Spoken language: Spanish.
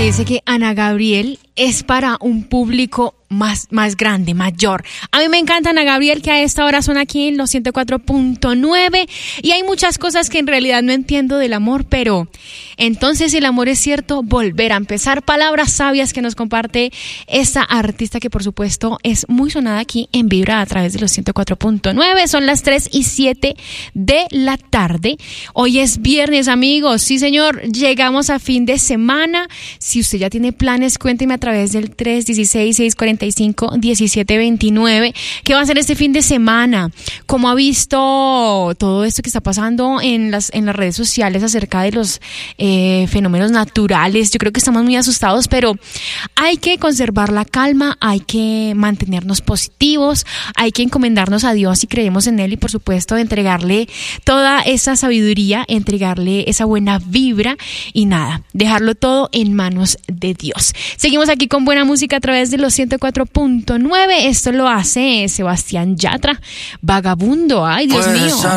dice que Ana Gabriel es para un público más grande, mayor. A mí me encanta Ana Gabriel, que a esta hora son aquí en los 104.9, y hay muchas cosas que en realidad no entiendo del amor, pero entonces si el amor es cierto, volver a empezar. Palabras sabias que nos comparte esta artista, que por supuesto es muy sonada aquí en Vibra a través de los 104.9. Son las 3:07 de la tarde. Hoy es viernes, amigos. Sí, señor, llegamos a fin de semana. Si usted ya tiene planes, cuénteme a través del 316-645-1729 qué va a hacer este fin de semana, cómo ha visto todo esto que está pasando en las redes sociales acerca de los fenómenos naturales. Yo creo que estamos muy asustados, pero hay que conservar la calma, hay que mantenernos positivos, hay que encomendarnos a Dios si creemos en Él, y por supuesto entregarle toda esa sabiduría, entregarle esa buena vibra y nada, dejarlo todo en manos de Dios. Seguimos aquí con buena música a través de los 104.9. Esto lo hace Sebastián Yatra, Vagabundo. Ay, Dios mío.